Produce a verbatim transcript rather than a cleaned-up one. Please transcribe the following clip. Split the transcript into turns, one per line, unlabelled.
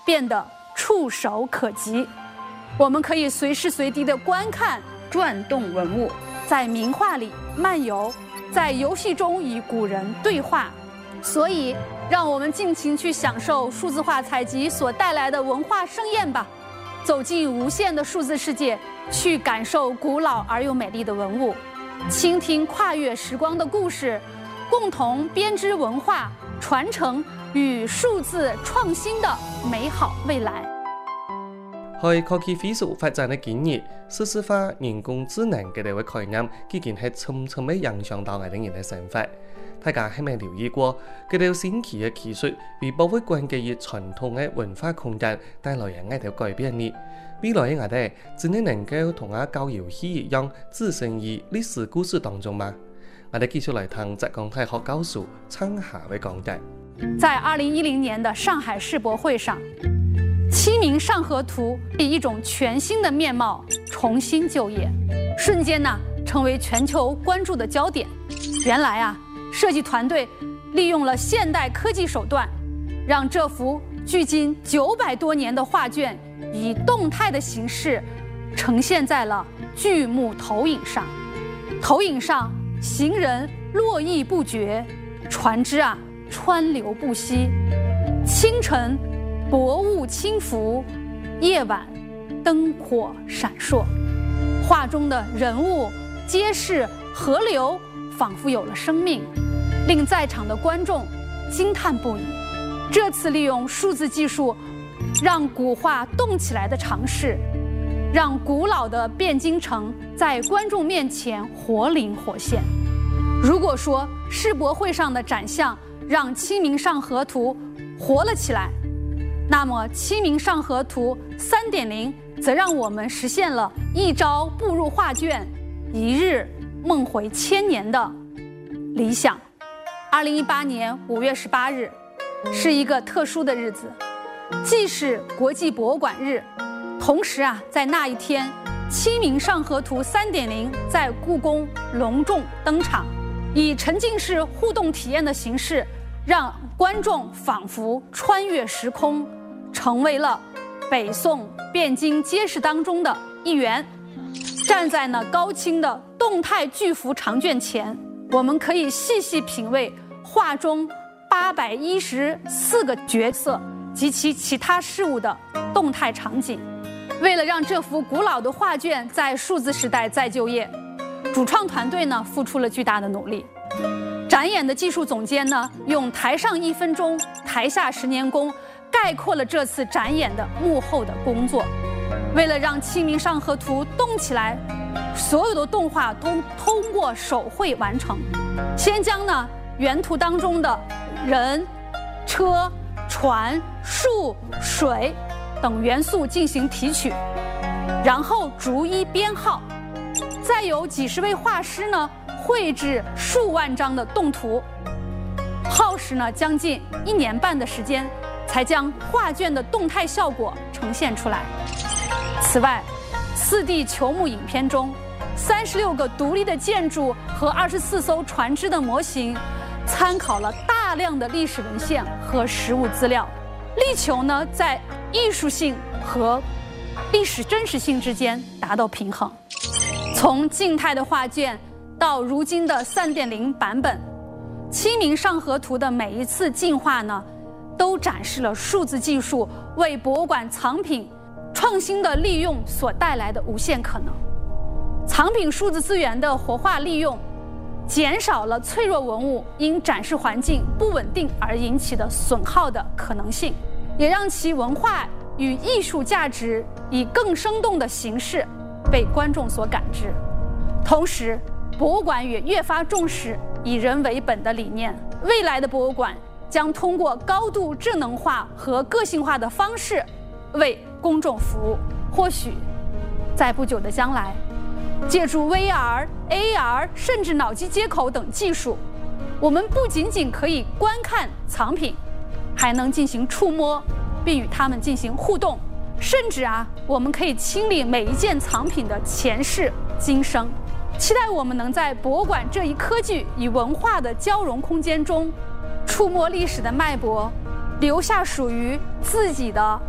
变得触手可及。我们可以随时随地的观看转动文物，在名画里漫游，在游戏中与古人对话。所以，让我们尽情去享受数字化采集所带来的文化盛宴吧，走进无限的数字世界，去感受古老而又美丽的文物，倾听跨越时光的故事，共同编织文化传承与数字创新的美好未来。
喺科技飛速發展嘅今日，數字化、人工智能嘅呢個概念，已經係深深嘅影響到我哋人嘅生活。大家係咪留意過，佢哋新奇嘅技術為博物館嘅以傳統嘅文化空間帶來嘅一條改變呢？未來嘅我哋真係能夠同啊搞遊戲一樣，置身於歷史故事當中嗎？我哋繼續嚟聽浙江大學教授陳夏嘅講解。
在二零一零年的上海世博會上，《清明上河圖》以一種全新的面貌重新就業，瞬間呢成為全球關注的焦點。原來啊，設計團隊利用了現代科技手段，讓這幅距今九百多年的畫卷以動態的形式呈現在了巨幕投影上。投影上，行人絡繹不絕，船隻啊川流不息。清晨，薄霧輕浮；夜晚，燈火閃爍。畫中的人物、街市、河流仿佛有了生命，令在場的觀眾驚嘆不已。這次利用數字技術讓古畫動起來的嘗試，讓古老的汴京城在觀眾面前活靈活現。如果說世博會上的展項讓《清明上河圖》活了起來，那麼《清明上河圖》三點零則讓我們實現了一朝步入畫卷，一日夢回千年的理想。二零一八年五月十八日是一個特殊的日子，既是國際博物館日，同時啊，在那一天，《清明上河圖》三點零在故宮隆重登場，以沉浸式互動體驗的形式，讓觀眾仿佛穿越時空，成為了北宋汴京街市當中的一員。站在那高清的動態巨幅長卷前，我們可以細細品味畫中八百一十四個角色及其其他事物的動態場景。為了讓這幅古老的畫卷在數字時代再就業，主創團隊呢付出了巨大的努力。展演的技術總監呢，用台上一分鐘，台下十年功，概括了這次展演的幕後的工作。為了讓《清明上河圖》動起來，所有的動畫都通過手繪完成。先將呢原圖當中的人、車、船、樹、水等元素進行提取，然後逐一編號，再由幾十位畫師呢繪製數萬張的動圖，耗時呢將近一年半的時間，才將畫卷的動態效果呈現出來。此外，四 D 球幕影片中，三十六個獨立的建築和二十四艘船隻的模型，參考了大量的歷史文獻和實物資料，力求呢在藝術性和歷史真實性之間達到平衡。從靜態的畫卷到如今的 三點零 版本，《清明上河圖》的每一次進化呢，都展示了數字技術為博物館藏品創新的利用所帶來的無限可能。藏品數字資源的活化利用，減少了脆弱文物因展示環境不穩定而引起的損耗的可能性，也讓其文化與藝術價值以更生動的形式被觀眾所感知。同時，博物館也越發重視以人為本的理念，未來的博物館將通過高度智能化和個性化的方式為公眾服務。或許在不久的將來，借助 V R、A R 甚至腦機接口等技術，我們不僅僅可以觀看藏品，還能進行觸摸，並與它們進行互動，甚至啊，我們可以親歷每一件藏品的前世今生。期待我們能在博物館這一科技與文化的交融空間中，觸摸歷史的脈搏，留下屬於自己的